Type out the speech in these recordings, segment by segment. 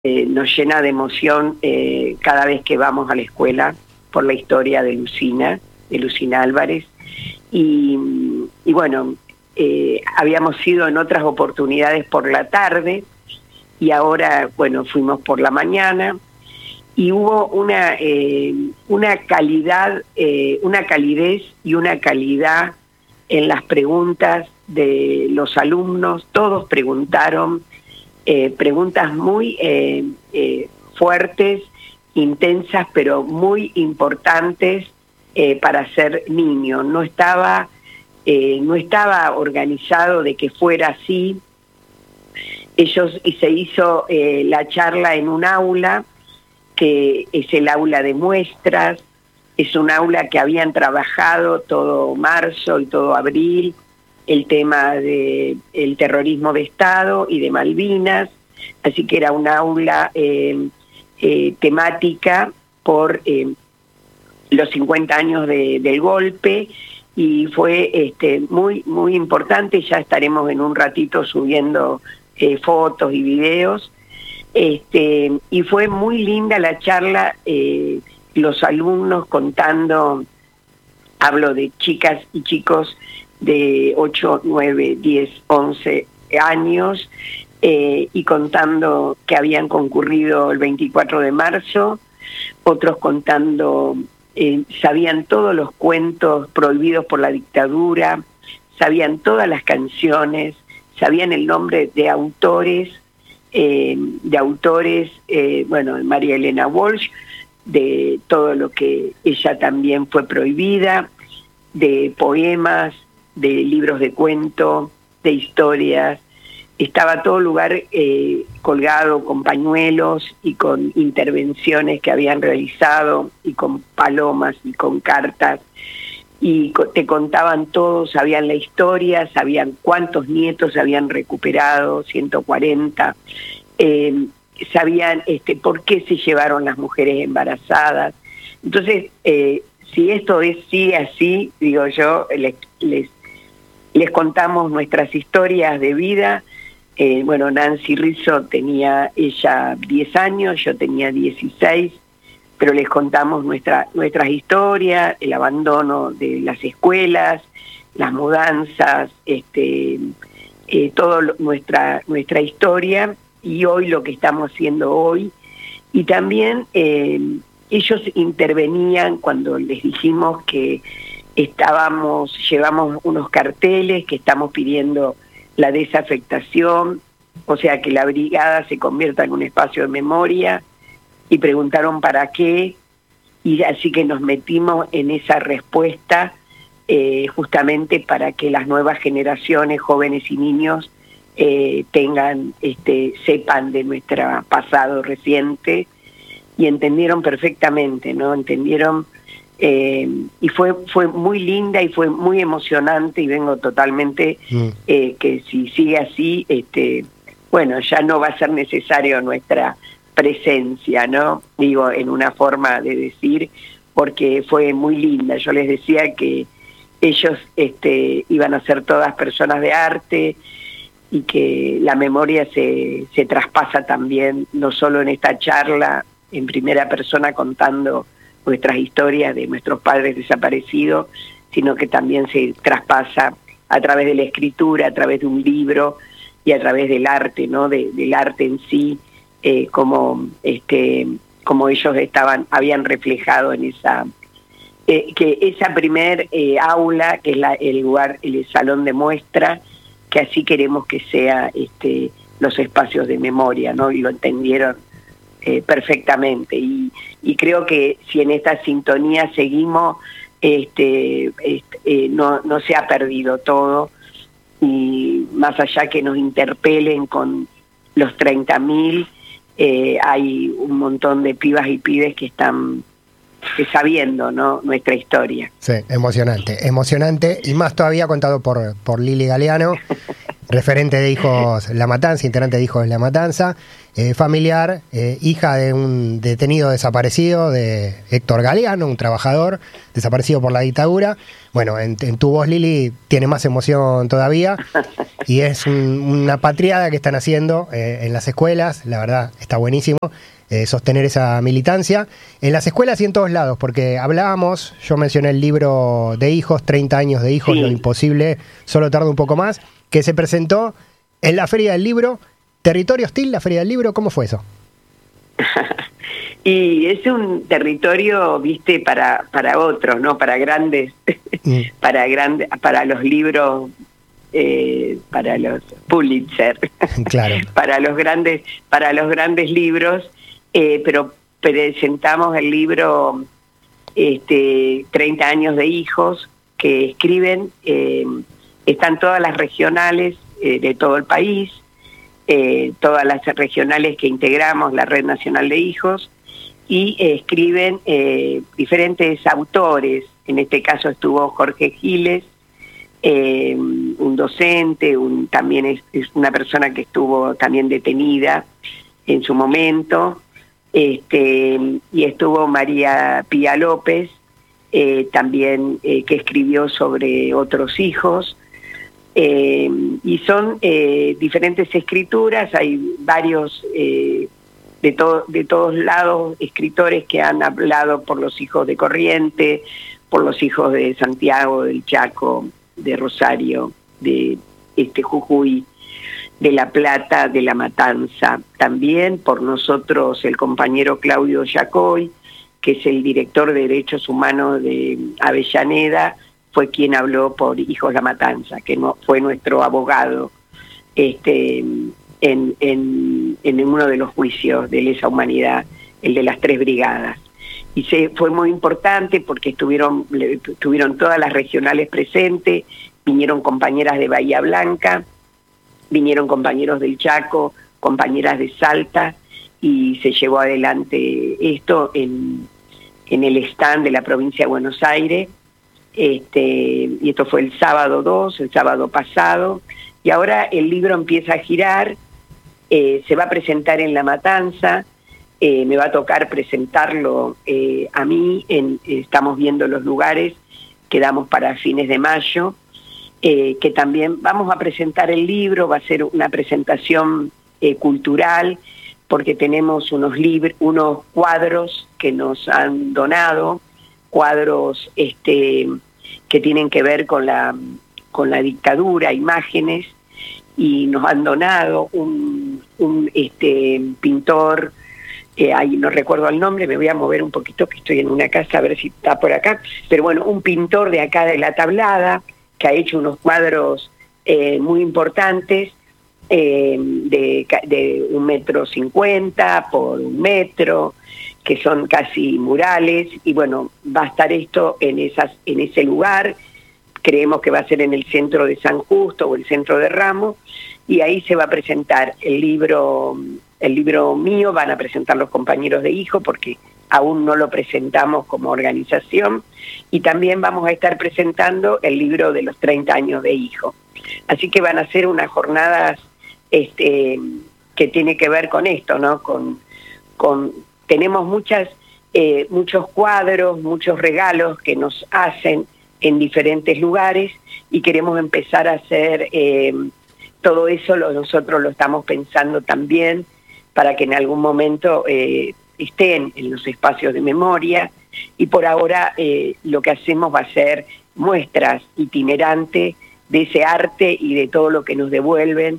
nos llena de emoción cada vez que vamos a la escuela por la historia de Lucina Álvarez. Y bueno, habíamos ido en otras oportunidades por la tarde y ahora, bueno, fuimos por la mañana y hubo una calidez y una calidad en las preguntas de los alumnos. Todos preguntaron preguntas muy fuertes, intensas, pero muy importantes para ser niño. No estaba organizado de que fuera así. Se hizo la charla en un aula, que es el aula de muestras. Es un aula que habían trabajado todo marzo y todo abril, el tema del terrorismo de Estado y de Malvinas, así que era un aula temática por los 50 años del golpe, y fue muy, muy importante. Ya estaremos en un ratito subiendo fotos y videos, y fue muy linda la charla, los alumnos contando, hablo de chicas y chicos de 8, 9, 10, 11 años, y contando que habían concurrido el 24 de marzo, otros contando, sabían todos los cuentos prohibidos por la dictadura, sabían todas las canciones, sabían el nombre de autores, bueno, de María Elena Walsh, de todo lo que ella también fue prohibida, de poemas, de libros de cuento, de historias. Estaba todo lugar colgado con pañuelos y con intervenciones que habían realizado, y con palomas y con cartas, y te contaban todo, sabían la historia, sabían cuántos nietos habían recuperado, 140, sabían por qué se llevaron las mujeres embarazadas. Entonces, si esto sigue así, digo yo, les contamos nuestras historias de vida. Bueno, Nancy Rizzo tenía ella 10 años, yo tenía 16, pero les contamos nuestras historias, el abandono de las escuelas, las mudanzas, nuestra historia, y hoy lo que estamos haciendo hoy. Y también ellos intervenían cuando les dijimos que llevamos unos carteles que estamos pidiendo la desafectación, o sea, que la brigada se convierta en un espacio de memoria, y preguntaron para qué, y así que nos metimos en esa respuesta, justamente para que las nuevas generaciones, jóvenes y niños, sepan de nuestro pasado reciente, y entendieron perfectamente, ¿no? Entendieron, y fue muy linda y fue muy emocionante, y vengo totalmente que si sigue así, bueno, ya no va a ser necesario nuestra presencia, ¿no? Digo, en una forma de decir, porque fue muy linda. Yo les decía que ellos iban a ser todas personas de arte, y que la memoria se traspasa también, no solo en esta charla en primera persona contando nuestras historias de nuestros padres desaparecidos, sino que también se traspasa a través de la escritura, a través de un libro y a través del arte, ¿no? Del arte en sí, como ellos habían reflejado en esa primer aula, que es el lugar, el salón de muestra, que así queremos que sea los espacios de memoria, ¿no? Y lo entendieron perfectamente, y creo que si en esta sintonía seguimos, no se ha perdido todo, y más allá que nos interpelen con los 30.000, hay un montón de pibas y pibes que están sabiendo, ¿no?, nuestra historia. Sí, emocionante, y más todavía contado por Lili Galeano, referente de Hijos La Matanza, integrante de Hijos La Matanza, familiar, hija de un detenido desaparecido, de Héctor Galeano, un trabajador desaparecido por la dictadura. Bueno, en tu voz, Lili, tiene más emoción todavía, y es una patriada que están haciendo en las escuelas. La verdad, está buenísimo sostener esa militancia en las escuelas y en todos lados, porque hablábamos, yo mencioné el libro de hijos, 30 años de hijos, Sí. Lo imposible, solo tarda un poco más, que se presentó en la Feria del Libro. ¿Territorio hostil, la Feria del Libro? ¿Cómo fue eso? Y es un territorio, viste, para otros, ¿no? Para grandes, para los libros, para los Pulitzer, Claro. para los grandes libros, pero presentamos el libro 30 años de hijos que escriben, están todas las regionales de todo el país, todas las regionales que integramos la Red Nacional de Hijos, y escriben diferentes autores. En este caso estuvo Jorge Giles, un docente, también es una persona que estuvo también detenida en su momento, y estuvo María Pía López, también que escribió sobre otros hijos, y son diferentes escrituras. Hay varios de todos lados escritores que han hablado por los hijos de Corrientes, por los hijos de Santiago, del Chaco, de Rosario, de Jujuy, de La Plata, de La Matanza. También por nosotros el compañero Claudio Yacoy, que es el director de Derechos Humanos de Avellaneda, fue quien habló por Hijos La Matanza, que no fue nuestro abogado en uno de los juicios de lesa humanidad, el de las 3 brigadas. Y fue muy importante porque estuvieron todas las regionales presentes, vinieron compañeras de Bahía Blanca, vinieron compañeros del Chaco, compañeras de Salta, y se llevó adelante esto en el stand de la provincia de Buenos Aires, y esto fue el sábado 2, el sábado pasado, y ahora el libro empieza a girar, se va a presentar en La Matanza, me va a tocar presentarlo a mí, estamos viendo los lugares, quedamos para fines de mayo, que también vamos a presentar el libro, va a ser una presentación cultural, porque tenemos unos cuadros que nos han donado, cuadros que tienen que ver con la dictadura, imágenes, y nos han donado un pintor, ahí no recuerdo el nombre, me voy a mover un poquito que estoy en una casa a ver si está por acá, pero bueno, un pintor de acá de La Tablada, que ha hecho unos cuadros muy importantes, de 1,50 m por 1 metro, que son casi murales, y bueno, va a estar esto en ese lugar. Creemos que va a ser en el centro de San Justo o el centro de Ramos, y ahí se va a presentar el libro mío, van a presentar los compañeros de Hijo, porque aún no lo presentamos como organización, y también vamos a estar presentando el libro de los 30 años de Hijo. Así que van a ser unas jornadas que tiene que ver con esto, ¿no? Tenemos muchos cuadros, muchos regalos que nos hacen en diferentes lugares, y queremos empezar a hacer todo eso, nosotros lo estamos pensando también para que en algún momento estén en los espacios de memoria, y por ahora lo que hacemos va a ser muestras itinerantes de ese arte y de todo lo que nos devuelven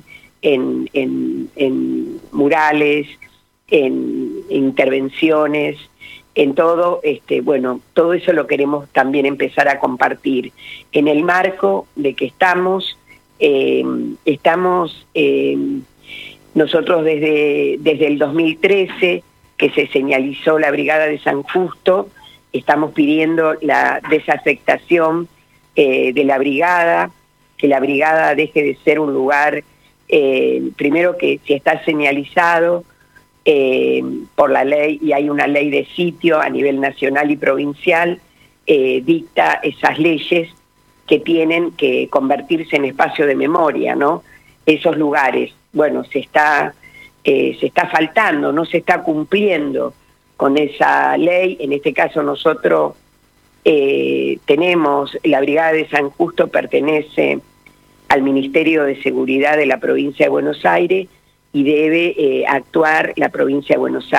en murales, en intervenciones, en todo, bueno, todo eso lo queremos también empezar a compartir en el marco de que estamos nosotros desde el 2013, que se señalizó la Brigada de San Justo, estamos pidiendo la desafectación de la brigada, que la brigada deje de ser un lugar, primero que si está señalizado por la ley, y hay una ley de sitio a nivel nacional y provincial, dicta esas leyes que tienen que convertirse en espacio de memoria, ¿no? Esos lugares, bueno, se está se está faltando, no se está cumpliendo con esa ley. En este caso nosotros tenemos, la Brigada de San Justo pertenece al Ministerio de Seguridad de la provincia de Buenos Aires y debe actuar la provincia de Buenos Aires.